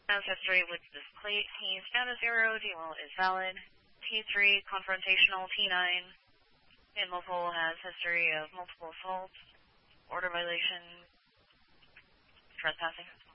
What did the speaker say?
Has history with this plate. He's status 0, DL is valid. T3, confrontational, T9. In local has history of multiple assaults, order violation, trespassing.